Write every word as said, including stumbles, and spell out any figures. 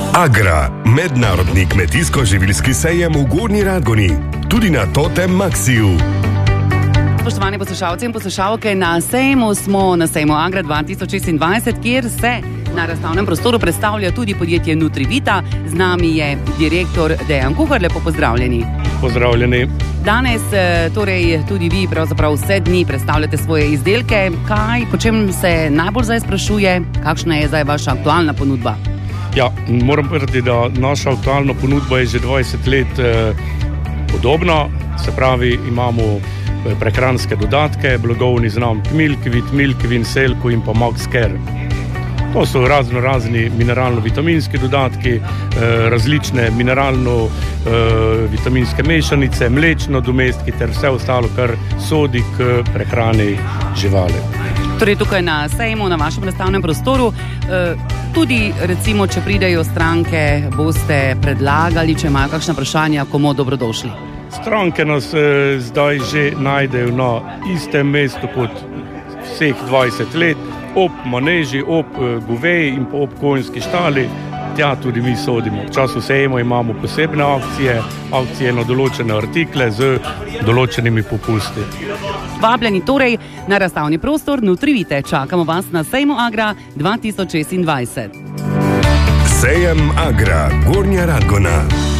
Agra, mednarodni kmetijsko-živilski sejem v Gornji Radgoni, tudi na Totem Maxiju. Spoštovani poslušalci in poslušalke, na sejmu smo na sejmu Agra dva tisoč šestindvajset, kjer se na razstavnem prostoru predstavlja tudi podjetje Nutrivita. Z nami je direktor Dejan Kuhar, lepo pozdravljeni. Pozdravljeni. Danes torej tudi vi pravzaprav vse dni predstavljate svoje izdelke. Kaj, po čem se najbolj zdaj sprašuje, kakšna je zdaj vaša aktualna ponudba? Ja, moram povedati, da naša aktualna ponudba je že dvajset let eh, podobna, se pravi, imamo prehranske dodatke, blagovni znamk Milk, Vit Milk, Vinselko in pa Max Care. To so razno razni mineralno-vitaminski dodatki, eh, različne mineralno-vitaminske mešanice, mlečno domestki ter vse ostalo, kar sodi k prehrani živali. Torej tukaj na sejmu, na vašem razstavnem prostoru, eh, tudi recimo, če pridejo stranke, boste predlagali, če imajo kakšna vprašanja, komu dobrodošli? Stranke nas eh, zdaj že najdejo na istem mestu kot vseh dvajset let, ob maneži, ob eh, goveji in pa ob konjski štali, tja tudi mi sodimo. V času sejma imamo posebne akcije, akcije na določene artikle z določenimi popusti. Vabljeni torej na razstavni prostor Nutrivite. Čakamo vas na sejmu Agra dva tisoč šestindvajset. Sejem Agra, Gornja Radgona.